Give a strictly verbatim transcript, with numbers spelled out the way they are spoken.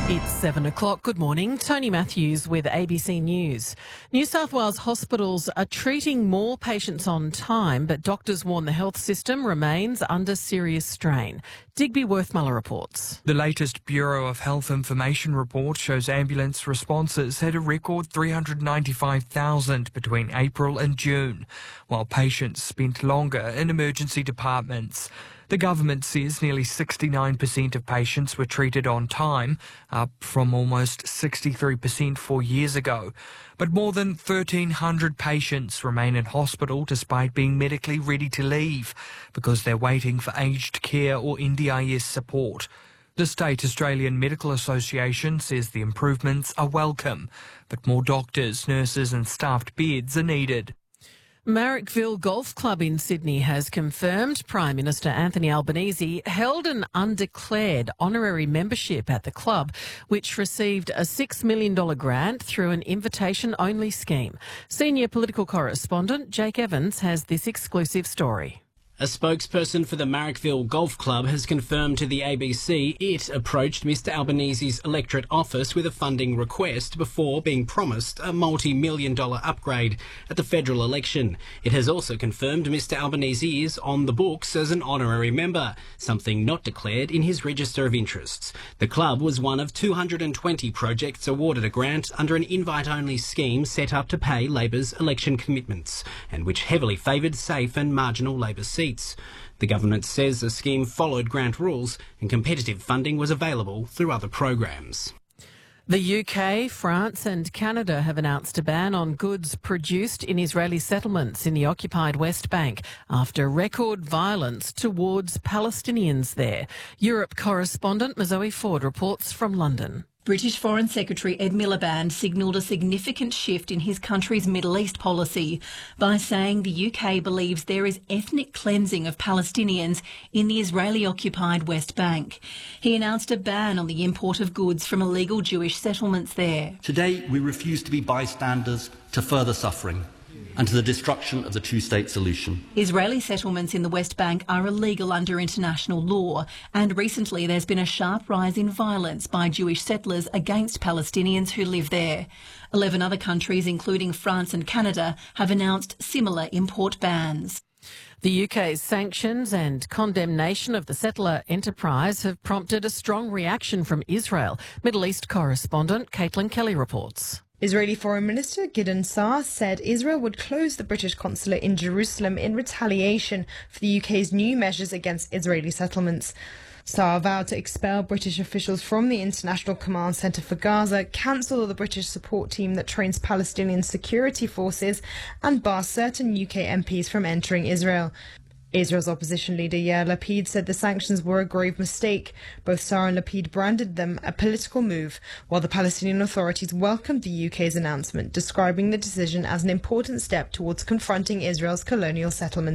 It's seven o'clock. Good morning. Tony Matthews with A B C News. New South Wales hospitals are treating more patients on time, but doctors warn the health system remains under serious strain. Digby Worthmuller reports. The latest Bureau of Health Information report shows ambulance responses had a record three hundred ninety-five thousand between April and June, while patients spent longer in emergency departments. The government says nearly sixty-nine percent of patients were treated on time, up from almost sixty-three percent four years ago. But more than thirteen hundred patients remain in hospital despite being medically ready to leave because they're waiting for aged care or N D I S support. The State Australian Medical Association says the improvements are welcome, but more doctors, nurses and staffed beds are needed. Marrickville Golf Club in Sydney has confirmed Prime Minister Anthony Albanese held an undeclared honorary membership at the club, which received a six million dollars grant through an invitation-only scheme. Senior political correspondent Jake Evans has this exclusive story. A spokesperson for the Marrickville Golf Club has confirmed to the A B C it approached Mr Albanese's electorate office with a funding request before being promised a multi-million dollar upgrade at the federal election. It has also confirmed Mr Albanese is on the books as an honorary member, something not declared in his register of interests. The club was one of two hundred twenty projects awarded a grant under an invite-only scheme set up to pay Labor's election commitments, and which heavily favoured safe and marginal Labor seats. The government says the scheme followed grant rules and competitive funding was available through other programs. The U K, France and Canada have announced a ban on goods produced in Israeli settlements in the occupied West Bank after record violence towards Palestinians there. Europe correspondent Zoe Ford reports from London. British Foreign Secretary Ed Miliband signalled a significant shift in his country's Middle East policy by saying the U K believes there is ethnic cleansing of Palestinians in the Israeli-occupied West Bank. He announced a ban on the import of goods from illegal Jewish settlements there. Today, we refuse to be bystanders to further suffering and to the destruction of the two-state solution. Israeli settlements in the West Bank are illegal under international law, and recently there's been a sharp rise in violence by Jewish settlers against Palestinians who live there. Eleven other countries, including France and Canada, have announced similar import bans. The U K's sanctions and condemnation of the settler enterprise have prompted a strong reaction from Israel. Middle East correspondent Caitlin Kelly reports. Israeli Foreign Minister Gideon Saar said Israel would close the British consulate in Jerusalem in retaliation for the U K's new measures against Israeli settlements. Saar vowed to expel British officials from the International Command Centre for Gaza, cancel the British support team that trains Palestinian security forces, and bar certain U K M Ps from entering Israel. Israel's opposition leader Yair Lapid said the sanctions were a grave mistake. Both Saar and Lapid branded them a political move, while the Palestinian authorities welcomed the U K's announcement, describing the decision as an important step towards confronting Israel's colonial settlements.